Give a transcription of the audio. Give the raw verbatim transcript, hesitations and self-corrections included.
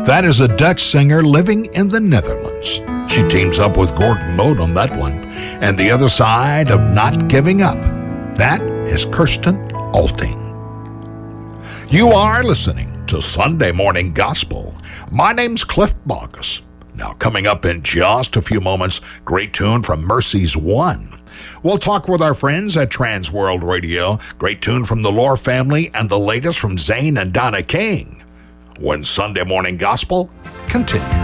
That is a Dutch singer living in the Netherlands. She teams up with Gordon Mote on that one. And the other side of Not Giving Up, that is Kirsten Alting. You are listening to Sunday Morning Gospel. My name's Cliff Bogus. Now, coming up in just a few moments, great tune from Mercy's One. We'll talk with our friends at Trans World Radio. Great tune from the Lore family and the latest from Zane and Donna King. When Sunday Morning Gospel continues.